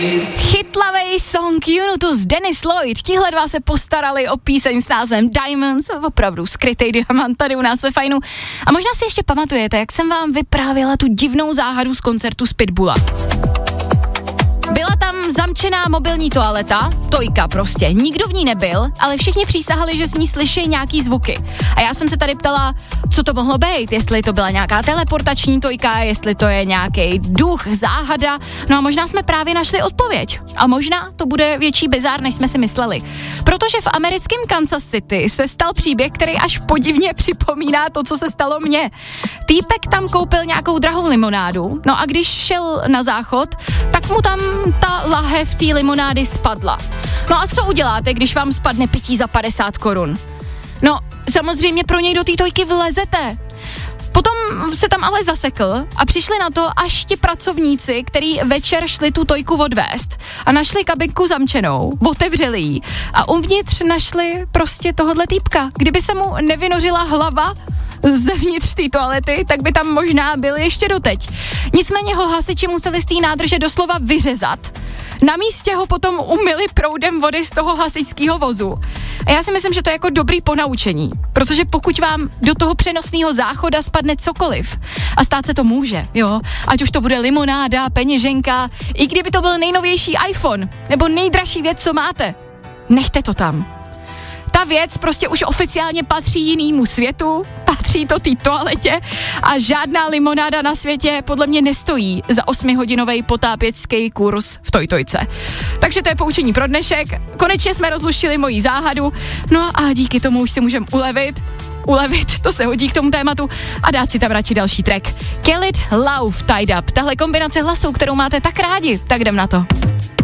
Chytlavej song Unutus, Dennis Lloyd, tihle dva se postarali o píseň s názvem Diamonds, opravdu skrytej diamant tady u nás ve Fajnu. A možná si ještě pamatujete, jak jsem vám vyprávěla tu divnou záhadu z koncertu z Pitbulla. Byla tam zamčená mobilní toaleta, tojka prostě, nikdo v ní nebyl, ale všichni přísahali, že z ní slyší nějaký zvuky. A já jsem se tady ptala, co to mohlo být, jestli to byla nějaká teleportační tojka, jestli to je nějaký duch, záhada, no a možná jsme právě našli odpověď. A možná to bude větší bizár, než jsme si mysleli. Protože v americkém Kansas City se stal příběh, který až podivně připomíná to, co se stalo mně. Týpek tam koupil nějakou drahou limonádu, no a když šel na záchod, tak mu tam ta lahev té limonády spadla. No a co uděláte, když vám spadne pití za 50 korun? No, samozřejmě pro něj do té tojky vlezete. Potom se tam ale zasekl a přišli na to až ti pracovníci, který večer šli tu tojku odvést a našli kabinku zamčenou, otevřeli ji a uvnitř našli prostě tohodle týpka. Kdyby se mu nevynořila hlava zevnitř té toalety, tak by tam možná byl ještě doteď. Nicméně ho hasiči museli z té nádrže doslova vyřezat. Na místě ho potom umyli proudem vody z toho hasičského vozu. A já si myslím, že to je jako dobrý ponaučení, protože pokud vám do toho přenosného záchoda spadne cokoliv, a stát se to může, jo, ať už to bude limonáda, peněženka, i kdyby to byl nejnovější iPhone, nebo nejdražší věc, co máte, nechte to tam. Ta věc prostě už oficiálně patří jinému světu, patří to té toaletě a žádná limonáda na světě podle mě nestojí za 8hodinový potápěcký kurz v tojtojce. Takže to je poučení pro dnešek. Konečně jsme rozluštili moji záhadu, no a díky tomu už si můžeme ulevit, to se hodí k tomu tématu a dát si tam radši další track. Khalid, Love, Tied Up. Tahle kombinace hlasů, kterou máte tak rádi, tak jdem na to.